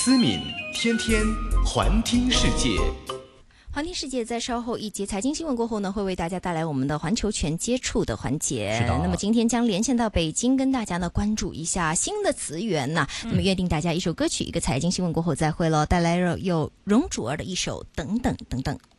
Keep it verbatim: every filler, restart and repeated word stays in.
思敏天天环听世界。 环听世界在稍后一节财经新闻过后呢，会为大家带来我们的环球全接触的环节。 是的。 那么今天将连线到北京，跟大家呢关注一下新的词源呐、嗯。那么约定大家一首歌曲，一个财经新闻过后再会喽，带来了有容祖儿的一首《等等等等》。